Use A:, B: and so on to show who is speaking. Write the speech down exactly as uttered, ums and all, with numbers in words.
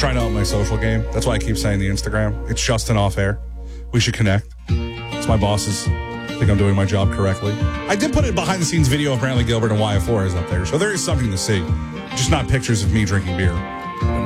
A: trying to up my social game. That's why I keep saying the Instagram. It's Justin Off Air. We should connect. It's my bosses. I think I'm doing my job correctly. I did put a behind-the-scenes video of Brantley Gilbert and Wyatt Flores up there, so there is something to see. Just not pictures of me drinking beer.